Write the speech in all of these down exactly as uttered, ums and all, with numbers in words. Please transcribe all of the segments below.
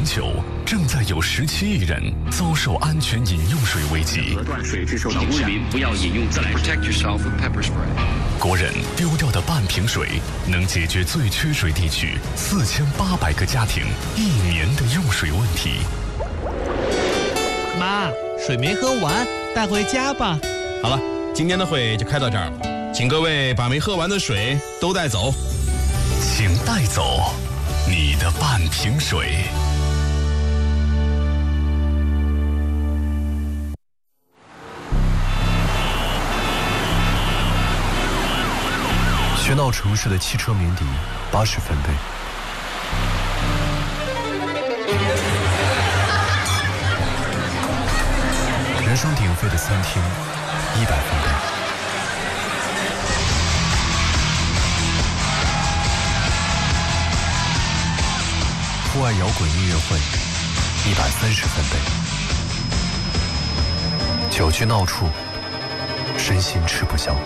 球正在有十七亿人遭受安全饮用水危机。 断水之受到污染，不要饮用自来水。Protect yourself with pepper spray。 国人丢掉的半瓶水，能解决最缺水地区四千八百个家庭一年的用水问题。 妈，水没喝完，带回家吧。 好了，今天的会就开到这儿了，请各位把没喝完的水都带走。 请带走你的半瓶水。 喧闹城市的汽车鸣笛，八十分贝。人声鼎沸的餐厅，一百分贝。户外摇滚音乐会，一百三十分贝。酒局闹处，身心吃不消。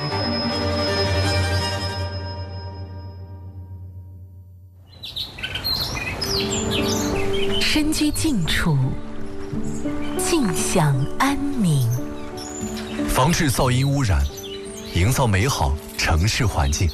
身居静处，静享安宁。 防治噪音污染，营造美好城市环境。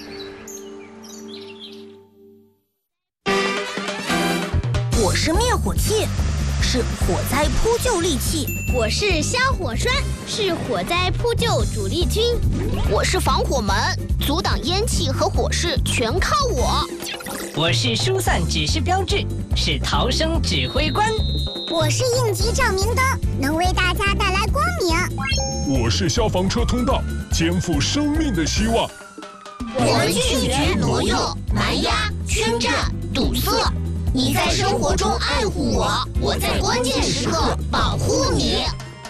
我是灭火器，是火灾扑救利器； 我是消火栓，是火灾扑救主力军； 我是防火门，阻挡烟气和火势全靠我； 我是疏散指示标志，是逃生指挥官； 我是应急照明灯，能为大家带来光明； 我是消防车通道，肩负生命的希望。 我们拒绝挪用、蛮压、圈占、堵塞。你在生活中爱护我，我在关键时刻保护你。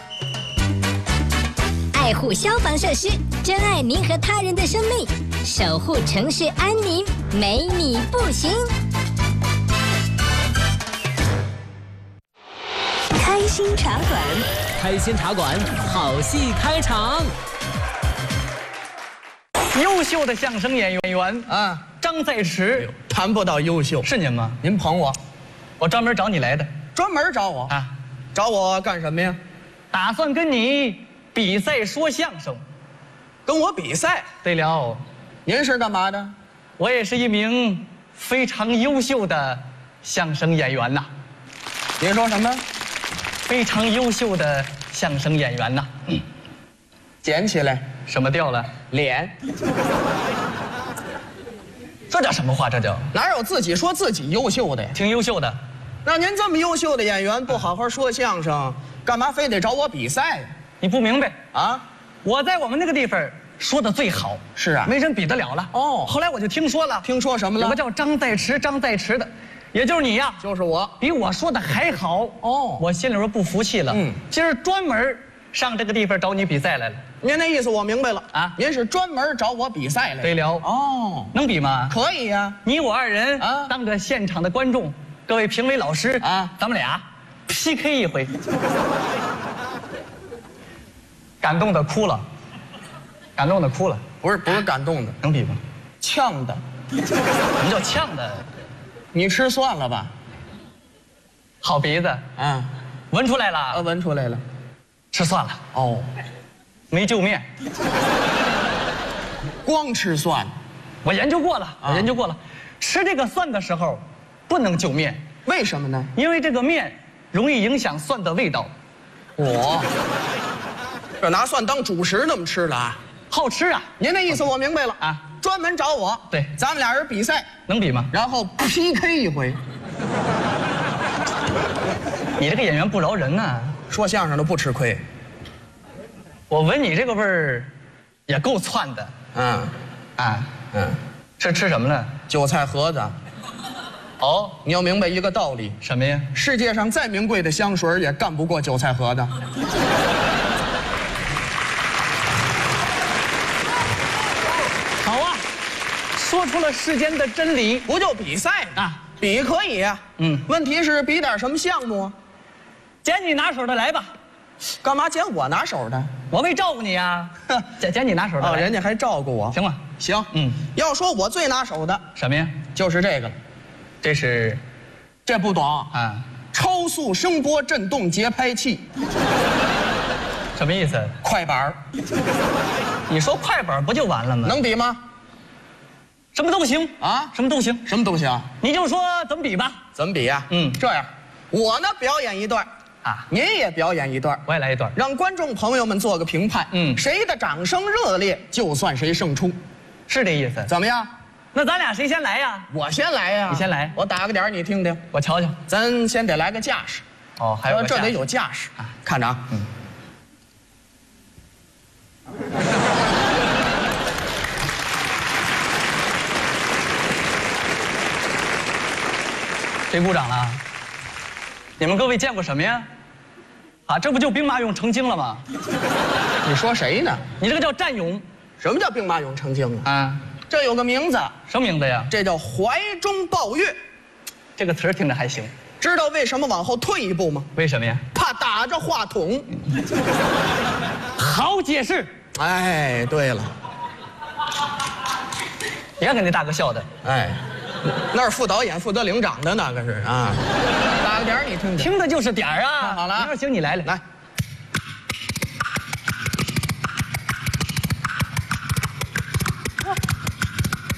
爱护消防设施，珍爱您和他人的生命，守护城市安宁，没你不行。 开心茶馆， 开心茶馆，好戏开场。 优秀的相声演员啊，张在驰谈不到优秀， 是您吗？ 您捧我， 我专门找你来的。 专门找我啊？找我干什么呀？ 打算跟你比赛说相声。 跟我比赛？ 对了， 您是干嘛的？ 我也是一名非常优秀的相声演员呐。 您说什么？ 非常优秀的相声演员呐。嗯， 捡起来。 什么掉了？ 脸。 这叫什么话？这叫哪有自己说自己优秀的呀？ 挺优秀的。 那您这么优秀的演员，不好好说相声，干嘛非得找我比赛呀？ 你不明白啊？ 我在我们那个地方说的最好。 是啊， 没人比得了了。 哦。 后来我就听说了。 听说什么了？ 有个叫张在驰，张在驰的，也就是你呀。 就是我。 比我说的还好。 哦。 我心里边不服气了。嗯。今儿专门上这个地方找你比赛来了。 您那意思我明白了啊！ 您是专门找我比赛来。 对了。 哦。 能比吗？ 可以呀、啊。 你我二人啊，当着现场的观众，各位评委老师啊，咱们俩 P K 一回。感动的哭了，感动的哭了。 不是不是感动的， 能比吗？ 呛的。 什么叫呛的？ 你吃蒜了吧？ 好鼻子啊， 闻出来了。 啊，闻出来了。 吃蒜了。 哦。 没救面， 光吃蒜， 我研究过了，我研究过了，吃这个蒜的时候，不能就面， 为什么呢？ 因为这个面容易影响蒜的味道。 我这拿蒜当主食那么吃了啊？ 好吃啊！ 您的意思我明白了啊，专门找我， 对， 咱们俩人比赛， 能比吗？ 然后 P K 一回。 你这个演员不饶人呐， 说相声的不吃亏。 我闻你这个味儿，也够窜的。 嗯， 啊， 嗯， 是吃什么呢？ 韭菜盒子。 哦， 你要明白一个道理。 什么呀？ 世界上再名贵的香水也干不过韭菜盒子。 好啊，说出了世间的真理。 不就比赛啊？ 比可以呀、啊。嗯，问题是比点什么项目？ 捡你拿手的来吧。 干嘛捡我拿手的？ 我为照顾你呀，捡捡你拿手的。 哦，人家还照顾我， 行吗？ 行，嗯。要说我最拿手的什么呀？ 就是这个了。 这是这不懂啊？ 超速声波振动节拍器， 什么意思？ 快板儿。 你说快板不就完了吗？ 能比吗？ 什么都行啊， 什么都行， 什么都行。 你就说怎么比吧？ 怎么比呀？ 嗯， 这样，我呢表演一段。啊，您也表演一段， 我也来一段， 让观众朋友们做个评判。嗯，谁的掌声热烈，就算谁胜出， 是这意思？ 怎么样？ 那咱俩谁先来呀？ 我先来呀！ 你先来， 我打个点你听听， 我瞧瞧。 咱先得来个架势。 哦，还有这得有架势啊！看着啊，嗯。 谁鼓掌了？你们各位见过什么呀？啊，这不就兵马俑成精了吗？ 你说谁呢？ 你这个叫战俑。 什么叫兵马俑成精啊？ 啊， 这有个名字， 什么名字呀？ 这叫怀中抱月。 这个词儿听着还行。 知道为什么往后退一步吗？ 为什么呀？ 怕打着话筒。 好解释。 哎，对了， 你看给那大哥笑的。 哎。那是副导演负责领奖的那个是啊，打个点儿你听听， 听的就是点儿啊。 好了， 行，你来来来。